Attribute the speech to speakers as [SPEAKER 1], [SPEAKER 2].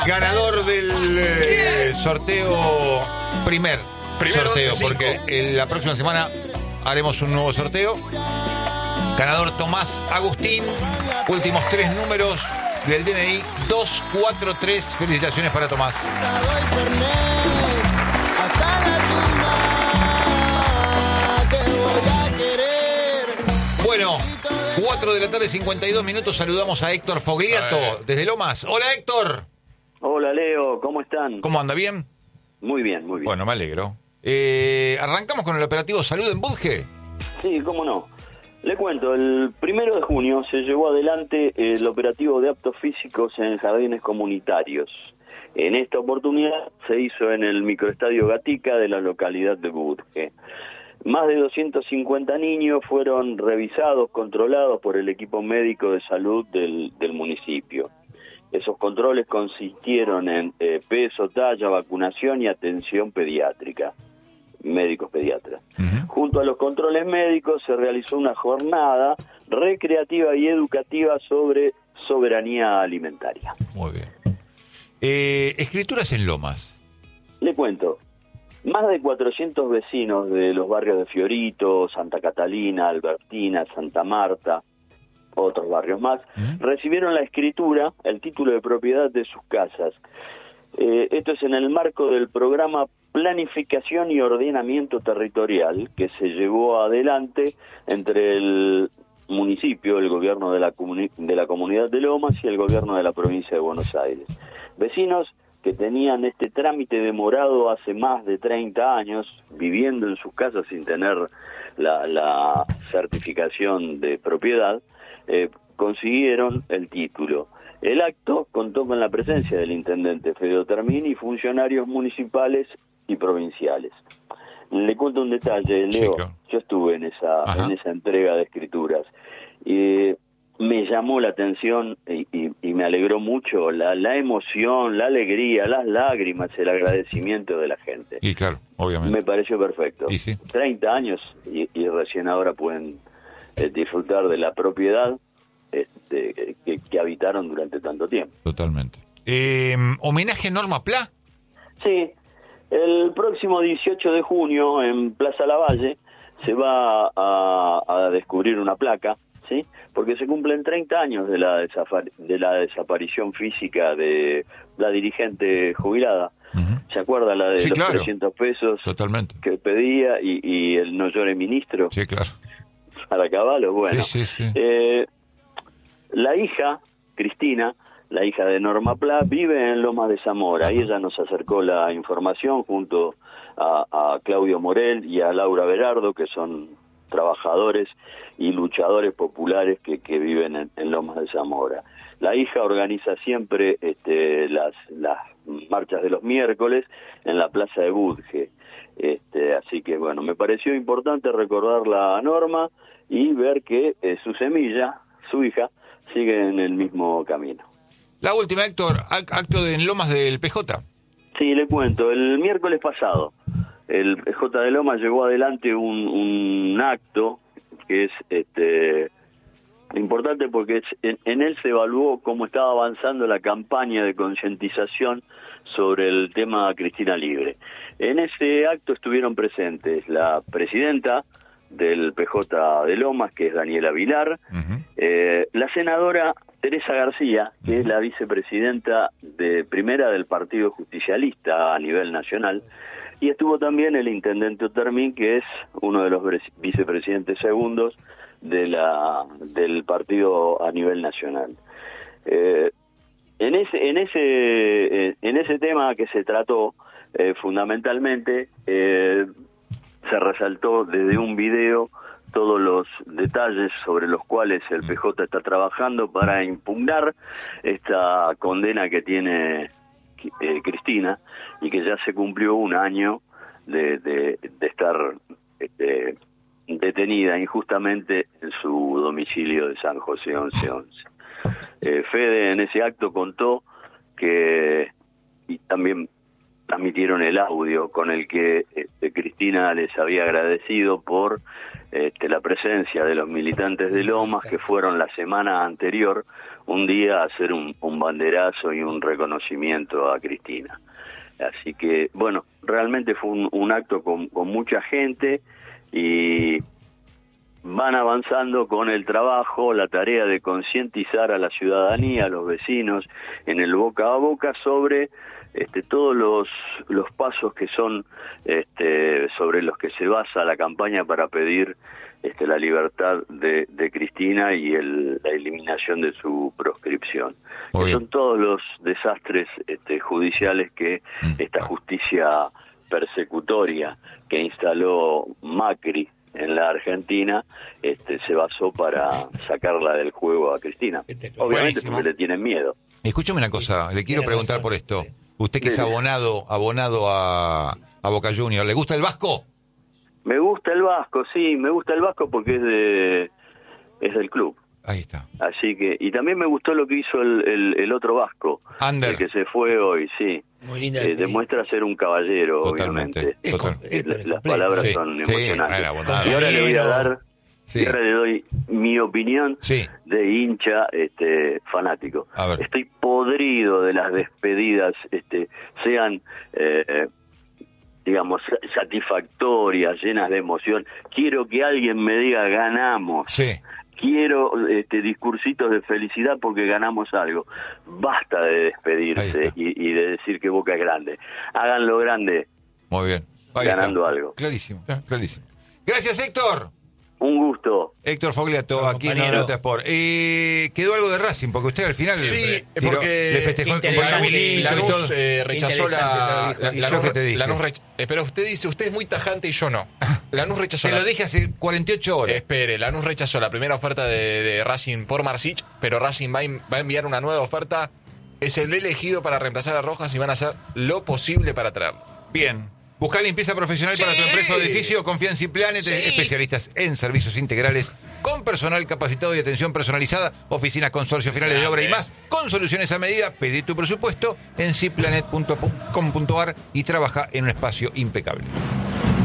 [SPEAKER 1] Ganador del sorteo, primer sorteo, porque la próxima semana haremos un nuevo sorteo. Ganador Tomás Agustín, últimos 3 números del DNI 243. Felicitaciones para Tomás. Bueno, 4 de la tarde, 52 minutos. Saludamos a Héctor Fogliato desde Lomas. Hola, Héctor.
[SPEAKER 2] Hola, Leo, ¿cómo están?
[SPEAKER 1] ¿Cómo anda? ¿Bien?
[SPEAKER 2] Muy bien, muy bien.
[SPEAKER 1] Bueno, me alegro. ¿Arrancamos con el operativo Salud en Budge?
[SPEAKER 2] Sí, cómo no. Le cuento, el 1 de junio se llevó adelante el operativo de aptos físicos en jardines comunitarios. En esta oportunidad se hizo en el microestadio Gatica de la localidad de Budge. Más de 250 niños fueron revisados, controlados por el equipo médico de salud del municipio. Esos controles consistieron en peso, talla, vacunación y atención pediátrica, médicos pediatras. Junto a los controles médicos se realizó una jornada recreativa y educativa sobre soberanía alimentaria.
[SPEAKER 1] Muy bien. Escrituras en Lomas.
[SPEAKER 2] Le cuento, más de 400 vecinos de los barrios de Fiorito, Santa Catalina, Albertina, Santa Marta, otros barrios más, recibieron la escritura, el título de propiedad de sus casas. Esto es en el marco del programa Planificación y Ordenamiento Territorial que se llevó adelante entre el municipio, el gobierno de la comunidad de Lomas y el gobierno de la provincia de Buenos Aires. Vecinos que tenían este trámite demorado hace más de 30 años, viviendo en sus casas sin tener la certificación de propiedad, consiguieron el título. El acto contó con la presencia del intendente Federico Termini y funcionarios municipales y provinciales. Le cuento un detalle, Leo. Sí, claro. Yo estuve en esa entrega de escrituras. Me llamó la atención y me alegró mucho la emoción, la alegría, las lágrimas, el agradecimiento de la gente.
[SPEAKER 1] Y claro, obviamente.
[SPEAKER 2] Me pareció perfecto.
[SPEAKER 1] Y sí.
[SPEAKER 2] 30 años y recién ahora pueden disfrutar de la propiedad que habitaron durante tanto tiempo.
[SPEAKER 1] Totalmente. ¿Homenaje a Norma Pla?
[SPEAKER 2] Sí, el próximo 18 de junio en Plaza Lavalle se va a descubrir una placa, ¿sí? Porque se cumplen 30 años de la desaparición física de la dirigente jubilada. ¿Se acuerda la de
[SPEAKER 1] sí,
[SPEAKER 2] los
[SPEAKER 1] claro.
[SPEAKER 2] 300 pesos
[SPEAKER 1] Totalmente.
[SPEAKER 2] que pedía y el no llore ministro?
[SPEAKER 1] Sí, claro.
[SPEAKER 2] Para caballo, bueno.
[SPEAKER 1] Sí.
[SPEAKER 2] La hija, Cristina, la hija de Norma Pla, vive en Lomas de Zamora y ella nos acercó la información junto a Claudio Morel y a Laura Berardo, que son trabajadores y luchadores populares que viven en Lomas de Zamora. La hija organiza siempre las marchas de los miércoles en la plaza de Budge. Así que bueno, me pareció importante recordarla a Norma y ver que su semilla, su hija, sigue en el mismo camino.
[SPEAKER 1] La última, Héctor, acto en Lomas del PJ.
[SPEAKER 2] Sí, le cuento, el miércoles pasado el PJ de Lomas llevó adelante un acto que es importante porque en él se evaluó cómo estaba avanzando la campaña de concientización sobre el tema Cristina Libre. En ese acto estuvieron presentes la presidenta del PJ de Lomas, que es Daniela Vilar, la senadora Teresa García, que es la vicepresidenta primera del Partido Justicialista a nivel nacional, y estuvo también el intendente Otermin, que es uno de los vicepresidentes segundos del partido a nivel nacional. En ese tema que se trató, fundamentalmente, se resaltó desde un video todos los detalles sobre los cuales el PJ está trabajando para impugnar esta condena que tiene Cristina y que ya se cumplió un año de estar detenida injustamente en su domicilio de San José 1111. Fede en ese acto contó y también transmitieron el audio con el que Cristina les había agradecido por la presencia de los militantes de Lomas, que fueron la semana anterior un día a hacer un banderazo y un reconocimiento a Cristina. Así que, bueno, realmente fue un acto con mucha gente, y van avanzando con el trabajo, la tarea de concientizar a la ciudadanía, a los vecinos, en el boca a boca sobre todos los pasos que son sobre los que se basa la campaña para pedir la libertad de Cristina y la eliminación de su proscripción. Que son todos los desastres judiciales que esta justicia persecutoria que instaló Macri en la Argentina se basó para sacarla del juego a Cristina. Obviamente porque le tienen miedo.
[SPEAKER 1] Escúchame una cosa, le quiero preguntar por esto. Usted que es abonado a Boca Juniors, ¿le gusta el Vasco?
[SPEAKER 2] Me gusta el Vasco, sí, me gusta el Vasco porque es del club.
[SPEAKER 1] Ahí está.
[SPEAKER 2] Así que, y también me gustó lo que hizo el otro Vasco,
[SPEAKER 1] Ander,
[SPEAKER 2] el que se fue hoy, sí.
[SPEAKER 3] Muy linda.
[SPEAKER 2] Demuestra ser un caballero,
[SPEAKER 1] totalmente,
[SPEAKER 2] obviamente. Las palabras son emocionantes.
[SPEAKER 1] Sí,
[SPEAKER 2] y ahora le voy a dar,
[SPEAKER 1] sí,
[SPEAKER 2] ahora le doy mi opinión de hincha fanático. Estoy podrido de las despedidas, sean digamos, satisfactorias, llenas de emoción. Quiero que alguien me diga ganamos.
[SPEAKER 1] Sí.
[SPEAKER 2] Quiero discursitos de felicidad porque ganamos algo. Basta de despedirse y de decir que Boca es grande. Háganlo grande.
[SPEAKER 1] Muy bien.
[SPEAKER 2] Ganando algo.
[SPEAKER 1] Clarísimo, clarísimo. Gracias, Héctor.
[SPEAKER 2] Un gusto.
[SPEAKER 1] Héctor Fogliato, aquí en Nota Sport. Quedó algo de Racing, porque usted al final
[SPEAKER 4] porque
[SPEAKER 1] le festejó el compañero.
[SPEAKER 4] Lanús rechazó pero usted dice, usted es muy tajante y yo no. Lanús rechazó.
[SPEAKER 1] Se lo dije hace 48 horas.
[SPEAKER 4] Espere, Lanús rechazó la primera oferta de Racing por Marsic, pero Racing va a enviar una nueva oferta. Es el elegido para reemplazar a Rojas y van a hacer lo posible para traerlo.
[SPEAKER 1] Bien. Busca limpieza profesional para tu empresa o edificio. Confía en Ciplanet, especialistas en servicios integrales con personal capacitado y atención personalizada, oficinas, consorcios, finales de obra y más, con soluciones a medida. Pedí tu presupuesto en ciplanet.com.ar y trabaja en un espacio impecable.